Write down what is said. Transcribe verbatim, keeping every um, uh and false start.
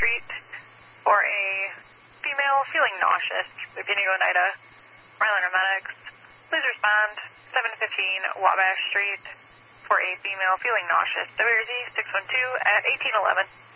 Street for a female feeling nauseous. If you need to go Nida, Rylander Medics, please respond seven fifteen Wabash Street for a female feeling nauseous. W R Z six one two at eighteen eleven.